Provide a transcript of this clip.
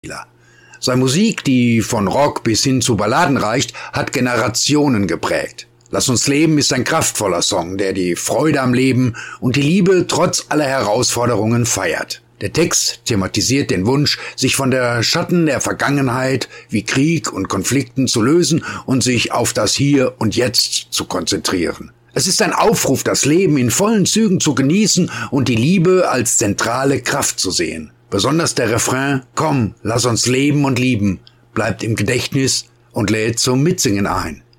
Seine Musik, die von Rock bis hin zu Balladen reicht, hat Generationen geprägt. Lass uns leben ist ein kraftvoller Song, der die Freude am Leben und die Liebe trotz aller Herausforderungen feiert. Der Text thematisiert den Wunsch, sich von der Schatten der Vergangenheit wie Krieg und Konflikten zu lösen und sich auf das Hier und Jetzt zu konzentrieren. Es ist ein Aufruf, das Leben in vollen Zügen zu genießen und die Liebe als zentrale Kraft zu sehen. Besonders der Refrain „Komm, lass uns leben und lieben“ bleibt im Gedächtnis und lädt zum Mitsingen ein.